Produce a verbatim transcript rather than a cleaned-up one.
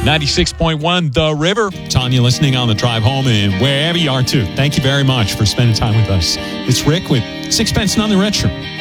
ninety-six point one The River. Tanya listening on the drive home and wherever you are too. Thank you very much for spending time with us. It's Rick with Sixpence None the Richer.